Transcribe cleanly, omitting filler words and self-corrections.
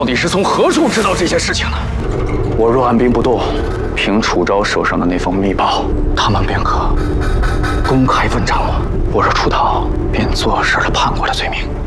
到底是从何处知道这些事情的？我若按兵不动，凭楚昭手上的那封密报，他们便可公开问斩我；我若出逃，便坐实了叛国的罪名。